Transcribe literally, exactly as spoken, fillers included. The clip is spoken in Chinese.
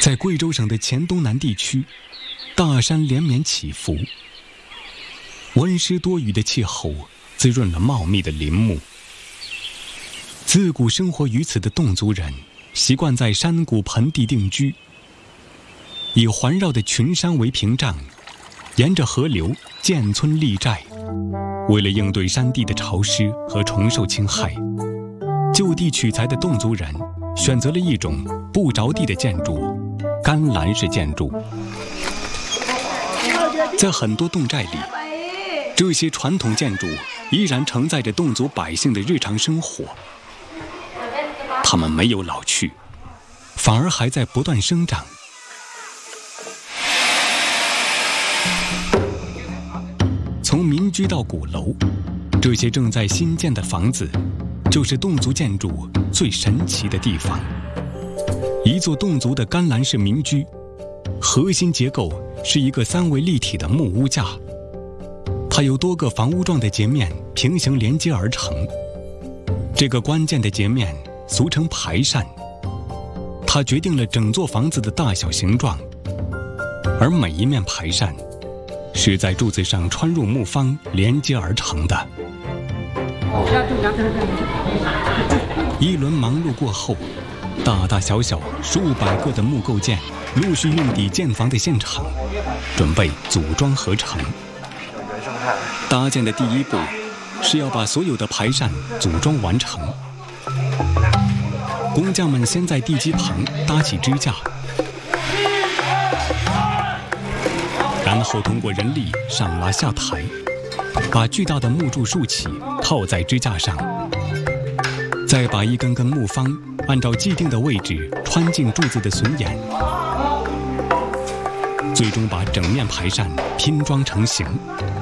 在贵州省的黔东南地区，大山连绵起伏，温湿多雨的气候滋润了茂密的林木。自古生活于此的侗族人习惯在山谷盆地定居，以环绕的群山为屏障，沿着河流建村立寨。为了应对山地的潮湿和虫兽侵害，就地取材的侗族人选择了一种不着地的建筑——干栏式建筑。在很多侗寨里，这些传统建筑依然承载着侗族百姓的日常生活。它们没有老去，反而还在不断生长。从民居到鼓楼，这些正在新建的房子，就是侗族建筑最神奇的地方。一座侗族的干栏式民居，核心结构是一个三维立体的木屋架，它由多个房屋状的截面平行连接而成。这个关键的截面俗称排扇，它决定了整座房子的大小形状，而每一面排扇是在柱子上穿入木方连接而成的。一轮忙碌过后，大大小小数百个的木构件陆续运抵建房的现场，准备组装合成。搭建的第一步是要把所有的排扇组装完成。工匠们先在地基旁搭起支架，然后通过人力上拉下抬，把巨大的木柱竖起，套在支架上，再把一根根木方按照既定的位置穿进柱子的榫眼，最终把整面排扇拼装成型。